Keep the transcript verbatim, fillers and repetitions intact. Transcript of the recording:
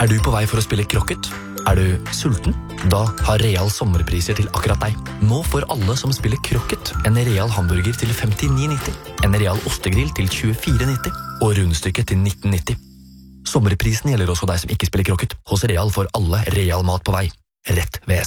Er du på vei for å spille krokket? Er du sulten? Da har Real sommerpriser til akkurat deg. Nå får alle som spiller krokket en Real hamburger til femtini nitti, en Real ostegrill til tjuefire nitti og rundstykke til nitten nitti. Sommerprisen gjelder også deg som ikke spiller krokket. Hos Real får alle Real mat på vei. Rett ved